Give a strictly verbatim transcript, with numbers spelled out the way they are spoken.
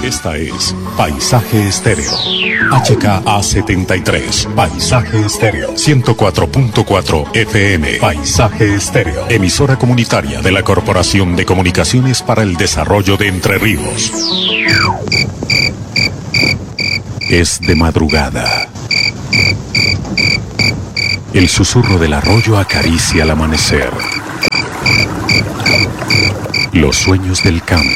Esta es Paisaje Estéreo. H K A setenta y tres. Paisaje Estéreo. ciento cuatro punto cuatro F M. Paisaje Estéreo. Emisora comunitaria de la Corporación de Comunicaciones para el Desarrollo de Entre Ríos. Es de madrugada. El susurro del arroyo acaricia el amanecer. Los sueños del campo